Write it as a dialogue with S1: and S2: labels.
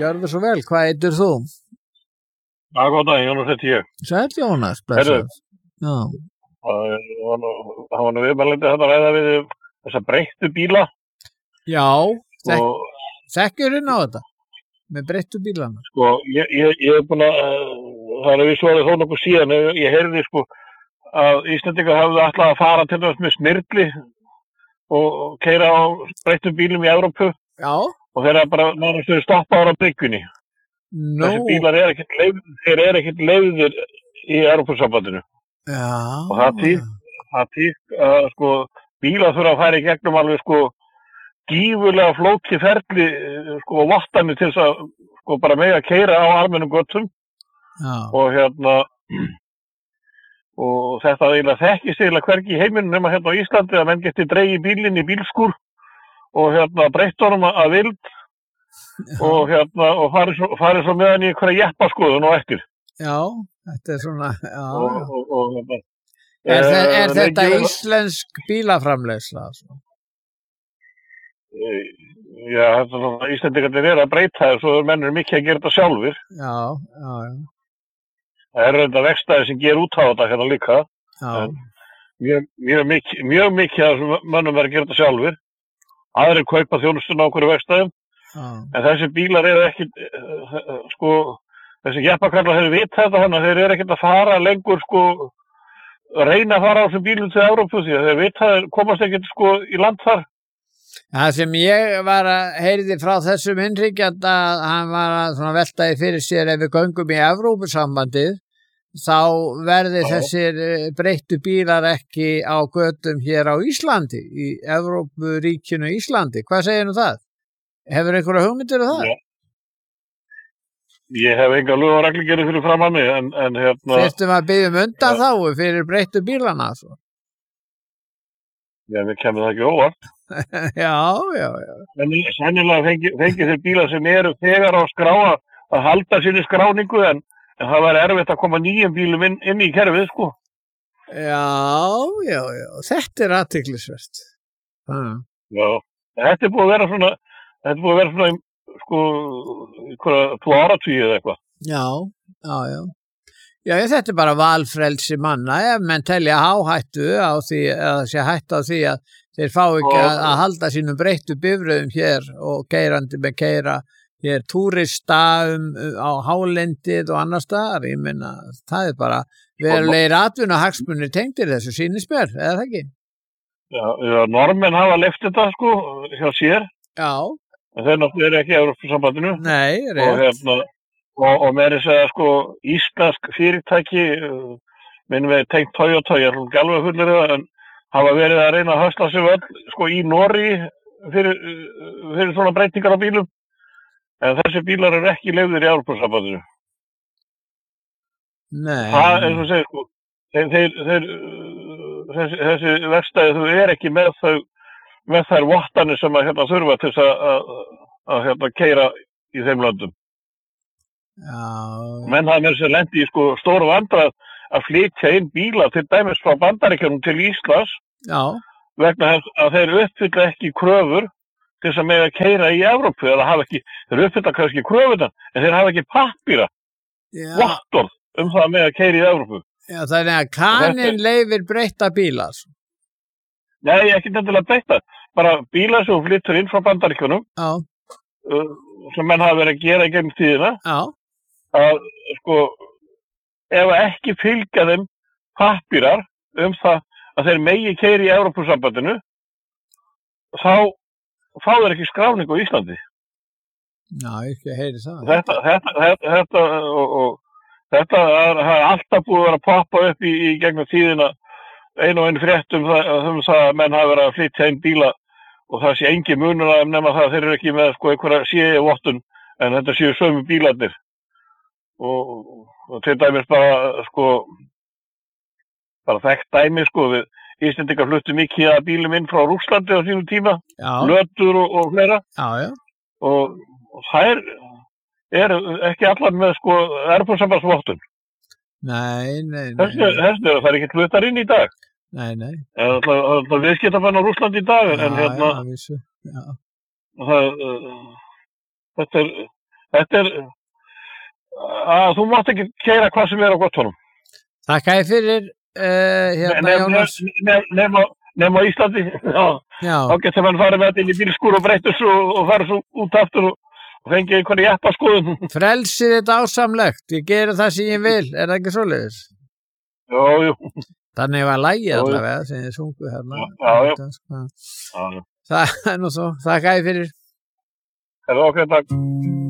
S1: Gjörðu svo vel, hvað heitir þú?
S2: Já, góðan daginn, Jónas heiti ég.
S1: Sæll Jónas,
S2: Heyrðu,
S1: blessaður. Já,
S2: það var nú viðmælandi að ræða við þessa breyttu bíla
S1: já,
S2: og
S1: þekkjurinn á þetta með breyttu bílana.
S2: sko, ég er búin að, það er við svarið þó nokkuð síðan, ég heyrði sko að Íslendingar hafðu ætlað að fara til þess með snirli og keyra á breyttum bílum í Evrópu
S1: Já,
S2: og þeir bara nánast verið stoppaður á bryggjunni.
S1: nú,
S2: Þessi bílar þeir eru ekkert leyfðir í Evrópusambandinu.
S1: já,
S2: Og það týrt að sko bílar þurfa að fara í gegnum alveg sko gífurlega flókið ferli sko vatnani til þess að sko bara mega keyra á almennum göttum
S1: já,
S2: og þetta eiginlega þekkist eiginlega hvergi í heiminum nema hérna á Íslandi að menn geti dregið bílinn í bílskúr og breytt honum að vild og farið svo með hann í einhverja jeppaskoðun og eftir.
S1: já, þetta er svona, já.
S2: Og
S1: Er þetta íslensk bílaframleiðsla?
S2: Já, Íslendingarnir eru að breyta þessu og menn eru mikið að gera þetta sjálfur.
S1: Já, já, já.
S2: Það eru þetta vegstæði sem ger út á þetta hérna líka.
S1: Já,
S2: Mjög mikið af þessum mönnum er að gera þetta sjálfur. Aðrir kaupa þjónustuna á hverju vegstæðum.
S1: já,
S2: En þessi bílar eru ekki, sko, þessi jeppakallar hefur vita þetta þannig að þeir eru ekkert að fara lengur, sko, reyna að fara á þessum bílum til Evrópu því að þeir vita þeir komast ekkert, sko, í land þar.
S1: það sem ég var að heyrði frá þessum innryggjanda, hann var að svona veltaði fyrir sér ef við göngum í Evrópusambandið, þá verði þessir breyttu bílar ekki á götum hér á Íslandi, í Evrópuríkinu Íslandi. Hvað segir nú það? Hefur einhverja hugmyndir það?
S2: Já. Ég hef enga lög og reglugerðir fyrir fram að mig, en
S1: Fyrstum að biðja undan þá fyrir breyttu bílana. Svo.
S2: Já, mér kemur það ekki óvart.
S1: já, já, já.
S2: En sennilega fengi þeir bílar sem eru þegar á skrá að halda sinni skráningu, en það væri erfitt að koma nýjum bílum inn í kerfið, sko.
S1: Já, já, já. Þetta er athyglisvert.
S2: Já, þetta er búið að vera svona, sko, einhverja 2 áratugi eða eitthvað.
S1: Já, já, já. Já, þetta er bara valfrelsi manna ef menn telja áhættu á því, eða sé hættu á því að þeir fá ekki að halda sínum breyttu bifröðum hér og keyrandi með keyra hér túrista á hálendið og annar staðar. Ég meina, það er bara verulegir atvinnu og hagsmunir tengdir þessu sýnismér, eða það ekki?
S2: Já, normenn hafa leyft þetta, sko, hjá sér.
S1: Já.
S2: En þeir náttúrulega eru ekki í Evrópusambandinu.
S1: Nei, rétt.
S2: Og meira að segja, sko, íslensk fyrirtæki, minnum við tengt Toyota, ég er ekki alveg fullir það, en hafa verið að reyna að höstla sig öll, sko, í Noregi fyrir svona breytingar á bílum. En þessi bílar eru ekki leyfðir í Evrópusambandinu.
S1: Nei.
S2: Það, eins og segir, sko, þessi verkstæði, þau eru ekki með þær vottanir sem að þurfa til að keyra í þeim löndum.
S1: Já.
S2: Menn hafa með þess að lendi í sko stóru vandræð að flytja inn bíla til dæmis frá Bandaríkjunum til Íslands. Já. Vegna þess að þeir uppfylla ekki kröfur til þess að mega keyra í Evrópu eða hafa ekki, þeir uppfylla kannski kröfuna en þeir hafa ekki pappíra, vottorð það að mega keyra í Evrópu.
S1: Já, þannig að kaninn leyfir breytta bíla.
S2: Nei, ekki nefnilega breytta, bara bíla sem flyttur inn frá Bandaríkjunum. Já. Sem menn hafa verið að gera í gegnum tíðina. Já. Að sko ef ekki fylgja þeim pappírar það að þeir megi keyra í Evrópusambandinu þá fá þeir ekki skráningu á Íslandi.
S1: Já, ekki heyri það.
S2: Þetta har alltaf búið að vera að poppa upp í gegnum tíðina einu frétt það að menn hafa verið að flytja inn bíla og það sé engin munur að nema það að þeir eru ekki með sko einhverja CE-vottun en þetta séu sömu bílarnir. Og til dæmis bara þekkt dæmi sko við Íslendingar fluttu mikið að bílum inn frá Rússlandi á sínum tíma, lötur og fleira. Já, já. Og þær eru ekki allar með sko Evrópusambandsvottun. Nei. Þessi er það ekki fluttar inn í dag. Nei. Það viðskiptamenn á Rússlandi í dag en þetta að þú mátt ekki keyra hvað sem á göttunum.
S1: Þakka ég fyrir, Jónas.
S2: Nefn á Íslandi, þá getur mann farið með þetta inn í bílskúr og breytur svo og farið svo út aftur og fengið einhverju jeppaskoðun.
S1: Frelsið er dásamlegt, ég gerir það sem ég vil, er það ekki svoleiðis?
S2: Jú.
S1: Þannig var lagið allavega sem ég sungu hérna.
S2: Já.
S1: Það er nú svo, þakka ég fyrir.
S2: Takk.